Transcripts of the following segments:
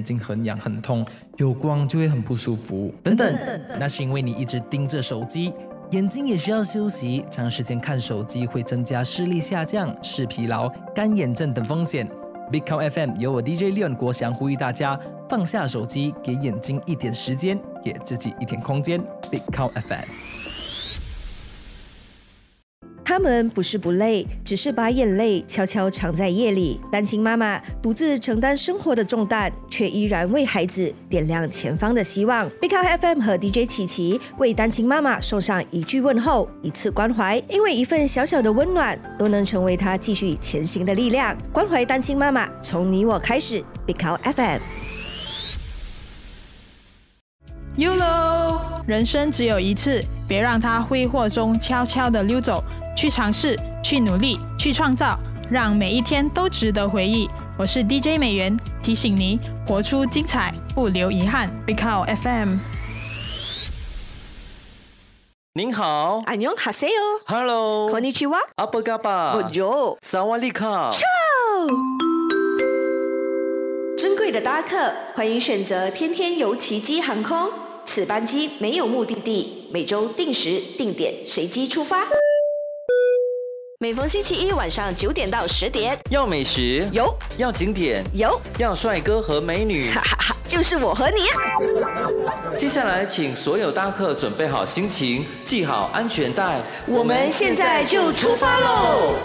睛很痒很痛，有光就会很不舒服等等，那是因为你一直盯着手机，眼睛也需要休息，长时间看手机会增加视力下降、视疲劳、干眼症等风险。Big Count FM 由我 DJ Leon 国祥呼吁大家放下手机，给眼睛一点时间，给自己一点空间。Big Count FM。 他们不是不累，只是把眼泪悄悄藏在夜里。单亲妈妈独自承担生活的重担，却依然为孩子点亮前方的希望。Big Count FM 和 DJ 琪琪为单亲妈妈送上一句问候，一次关怀，因为一份小小的温暖，都能成为她继续前行的力量。关怀单亲妈妈，从你我开始。Big Count FM。YOLO， 人生只有一次，别让它挥霍中悄悄地溜走。去尝试，去努力，去创造，让每一天都值得回忆。我是 DJ 美元，提醒你活出精彩，不留遗憾。Big Count FM。 您好， 안녕하세요。 Hello， konnichiwa， apa kabar， Bonjour， Sawadee ka。 尊贵的搭客，欢迎选择天天游奇迹航空。此班机没有目的地，每周定时定点随机出发。每逢星期一晚上9点到10点， 要美食有， 要景点有， 要帅哥和美女， 哈哈哈，就是我和你啊！ 接下来，请所有搭客准备好心情，系好安全带， 我们现在就出发喽！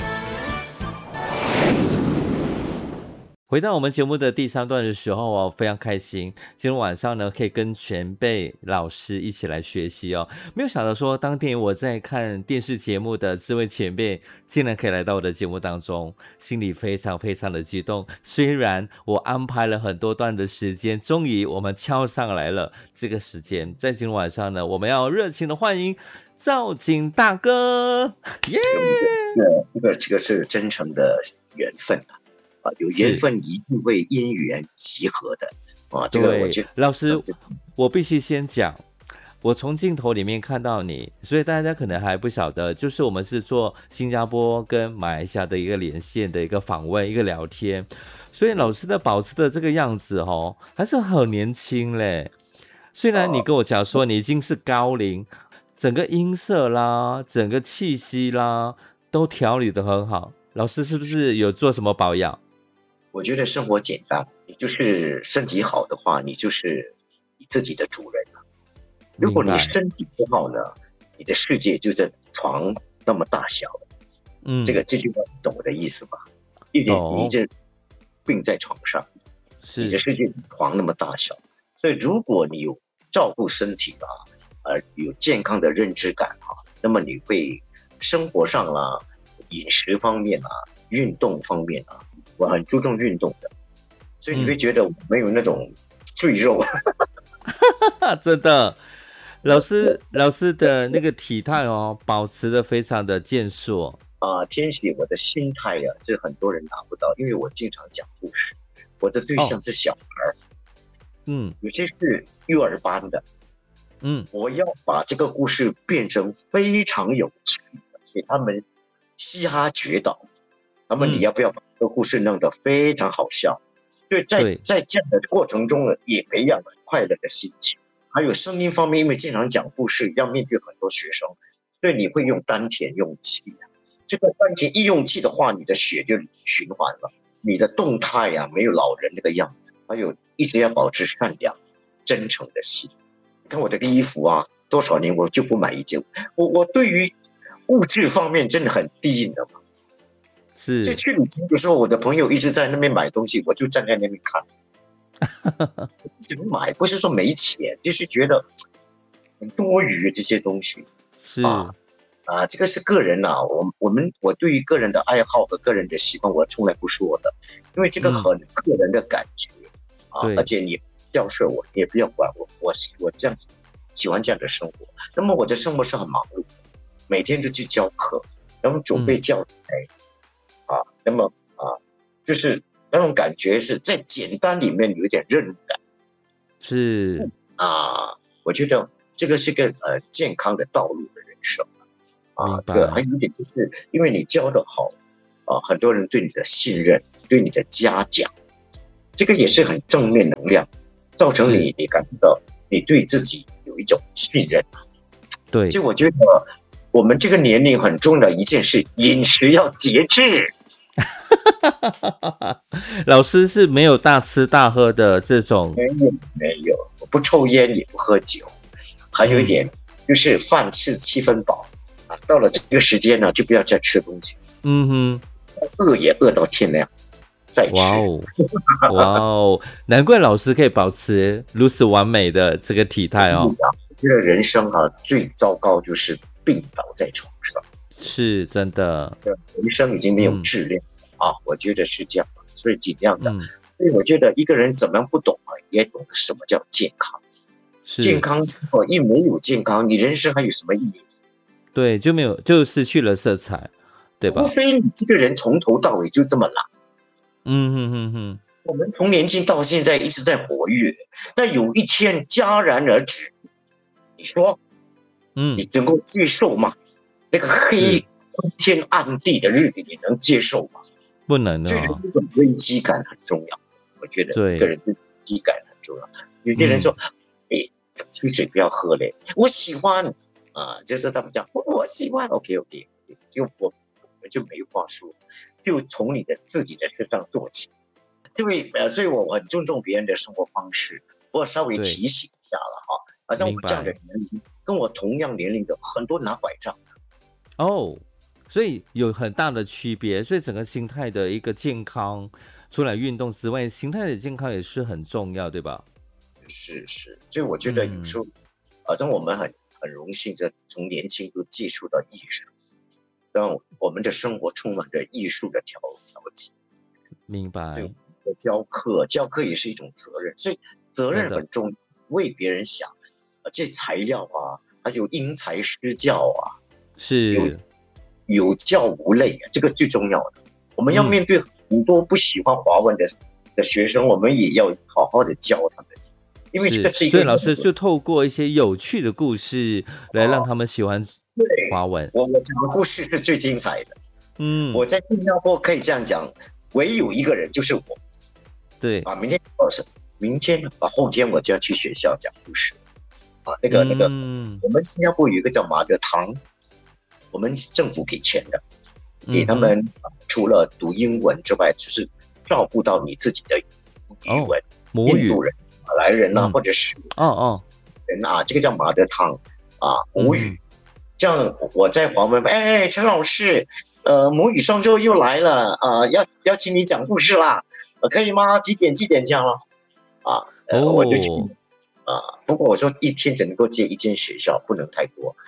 回到我们节目的第3段的时候哦，非常开心，今天晚上呢可以跟前辈老师一起来学习哦。没有想到说，当天我在看电视节目的这位前辈，竟然可以来到我的节目当中，心里非常非常的激动。虽然我安排了很多段的时间，终于我们敲上来了这个时间，在今天晚上呢，我们要热情的欢迎赵景大哥，耶！ 这个是真诚的缘分啊。有缘分一定会因缘集合的啊！这个我觉得老师，我必须先讲，我从镜头里面看到你，所以大家可能还不晓得，就是我们是做新加坡跟马来西亚的一个连线的一个访问，一个聊天，所以老师的保持的这个样子哦，还是很年轻嘞。虽然你跟我讲说你已经是高龄，整个音色啦，整个气息啦，都调理得很好。老师是不是有做什么保养？ 我觉得生活简单，你就是身体好的话，你就是你自己的主人了。如果你身体不好呢，你的世界就在床那么大小。这句话你懂我的意思吧？你这病在床上，你的世界床那么大小，所以如果你有照顾身体有健康的认知感那么你会生活上啦、饮食方面运动方面我很注重运动的，所以你会觉得我没有那种赘肉。 真的，老师的那个体态保持的非常的健硕天喜，我的心态这很多人达不到，因为我经常讲故事，我的对象是小孩，有些是幼儿班的，我要把这个故事变成非常有趣的，给他们嘻哈绝倒。那么你要不要把这个故事弄得非常好笑？所以在这样的过程中呢，也培养快乐的心情。还有声音方面，因为经常讲故事，要面对很多学生，所以你会用丹田用气。这个丹田一用气的话，你的血就循环了，你的动态没有老人那个样子。还有一直要保持善良、真诚的心。你看我这个衣服多少年我就不买一件。我对于物质方面真的很低，你知道吗？ 是， 就去旅行的时候，我的朋友一直在那边买东西，我就站在那边看。怎么买？不是说没钱，就是觉得很多余这些东西。 是这个是个人我对于个人的爱好和个人的习惯，我从来不说的，因为这个很个人的感觉而且你教授我，你也不要管我这样喜欢这样的生活。那么我的生活是很忙碌的，每天都去教课，然后准备教材。那么就是那种感觉是在简单里面有一点任务感， 是我觉得这个是个健康的道路的人生还有一点就是因为你教得好很多人对你的信任，对你的嘉奖这个也是很正面能量，造成你感觉到你对自己有一种信任。 对， 就我觉得我们这个年龄很重要的一件事，饮食要节制。 老师是没有大吃大喝的这种？ 没有，我不抽烟也不喝酒，还有一点就是饭吃7分饱啊，到了这个时间呢，就不要再吃东西。饿也饿到天亮再吃。 哇哦，难怪老师可以保持如此完美的这个体态哦。 我觉得人生最糟糕就是病倒在床上， 是真的， 人生已经没有质量我觉得是这样，所以尽量的。所以我觉得一个人怎么样不懂也懂得什么叫健康。健康一没有健康，你人生还有什么意义？ 对，就失去了色彩，对吧？ 除非你这个人从头到尾就这么懒。我们从年轻到现在一直在活跃，那有一天戛然而止，你说，你能够接受吗？那个黑昏天暗地的日子，你能接受吗？ 不能的。 这种危机感很重要，我觉得一个人的危机感很重要。有些人说，汽水不要喝嘞，我喜欢就是他们讲我喜欢 ，OK， 就我们就没话说，就从自己的身上做起。所以我很尊重别人的生活方式，我稍微提醒一下了好像我这样的年龄，跟我同样年龄的很多拿拐杖所以有很大的区别。所以整个心态的一个健康，除了运动之外，心态的健康也是很重要，对吧？ 是，所以我觉得有时候，让我们很荣幸的从年轻就接触到艺术，让我们的生活充满着艺术的调剂。 明白。 教课也是一种责任，所以责任很重要，为别人想，这材料还有因材施教是有教无类这个最重要的。我们要面对很多不喜欢华文的学生，我们也要好好的教他们，因为这个是一个。 所以老师就透过一些有趣的故事来让他们喜欢华文。我讲的故事是最精彩的。我在新加坡可以这样讲，唯有一个人就是我。 对明天后天我就要去学校讲故事那个我们新加坡有一个叫马德堂，我们政府给钱的，给他们除了读英文之外，就是照顾到你自己的语文， 母语， 印度人、马来人或者是人这个叫马德堂母语。这样我在华文陈老师母语双周又来了要请你讲故事啦。可以吗？几点这样了我就去不过我说一天只能够接一间学校，不能太多。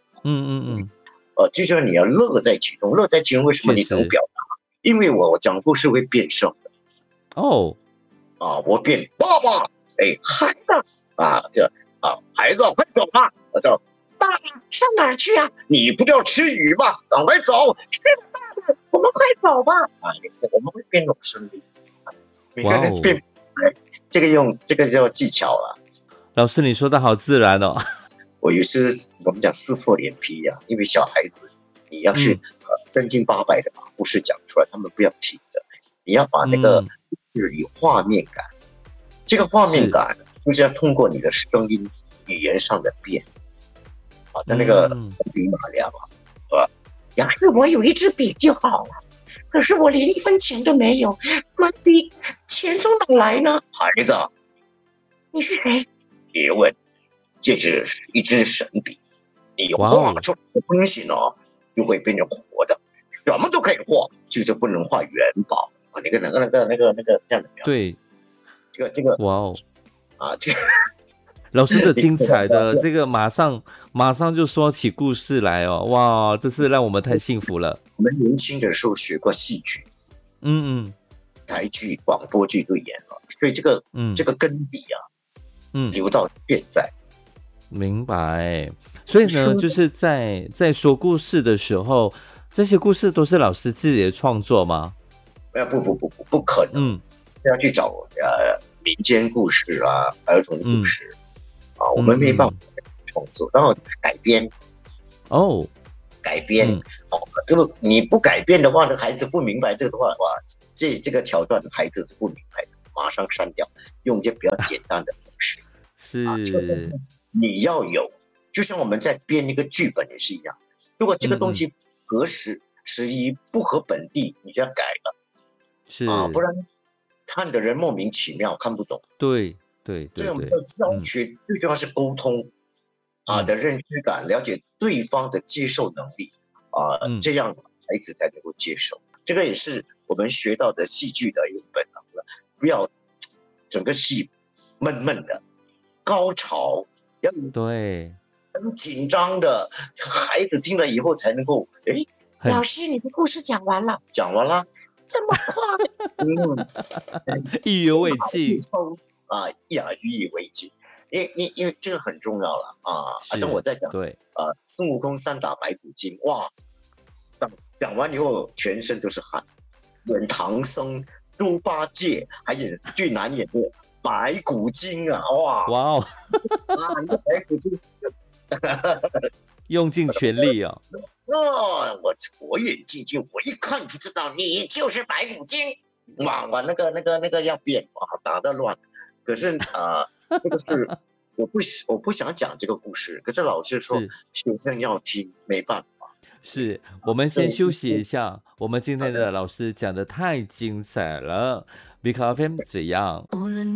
就说你要乐在其中，为什么你能表达？因为我讲故事会变声的。我变爸爸，孩子孩子快走吧，我叫爸爸上哪儿去啊？你不要吃鱼吧，赶快走，是的爸爸，我们快走吧我们会变种声音。每个人变这个叫技巧了。 老师你说的好自然哦。 我有时我们讲撕破脸皮因为小孩子你要是真经八百的把故事讲出来，他们不要听的，你要把那个有画面感，这个画面感就是要通过你的声音语言上的变那个笔马良要是我有一支笔就好了，可是我连1分钱都没有，买笔钱从哪来呢？孩子，你是谁？别问，这是一支神笔，你画出来的东西呢，就会变成活的，什么都可以画，就是不能画元宝那个这样的。 对， 这个这个老师的精彩的这个马上就说起故事来哇，这是让我们太幸福了。 我们年轻的时候学过戏剧，台剧、广播剧都演了，所以这个根底留到现在。 明白。所以呢，就是在说故事的时候，这些故事都是老师自己的创作吗？ 不可能，要去找民间故事儿童故事我们没办法创作，然后改编这个你不改变的话，那孩子不明白这个的话，这个桥段孩子是不明白的。 马上删掉，用一些比较简单的方式。 是， 你要有，就像我们在编一个剧本也是一样，如果这个东西合时宜不合本地，你就要改了， 是不然看的人莫名其妙看不懂。 对， 所以我们在教学最重要是沟通的认知感，了解对方的接受能力这样孩子才能够接受。这个也是我们学到的戏剧的一个本能了，不要整个戏闷闷的，高潮要对很紧张的，孩子听了以后才能够老师你的故事讲完了，这么快， 意犹未尽意犹未尽。因为这个很重要了好像我在讲孙悟空3打白骨精，哇，讲完以后全身都是汗，演唐僧、猪八戒，还演最难演的白骨精哇哦， 你的白骨精用尽全力我火眼金睛，我一看就知道你就是白骨精，哇，那个要变打得乱，可是这个是我不想讲这个故事，可是老师说学生要听，没办法。 是，我们先休息一下。我们今天的老师讲的太精彩了，Big FM 怎样？